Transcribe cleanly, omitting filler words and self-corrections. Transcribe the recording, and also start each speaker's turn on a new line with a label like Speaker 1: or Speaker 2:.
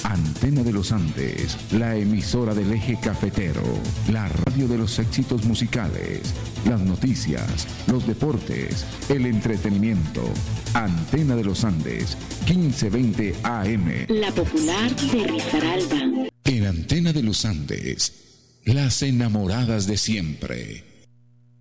Speaker 1: Antena de los Andes, la emisora del eje cafetero, la radio de los éxitos musicales, las noticias, los deportes, el entretenimiento. Antena de los Andes, 1520 AM.
Speaker 2: La popular de Risaralda.
Speaker 1: En Antena de los Andes, las enamoradas de siempre.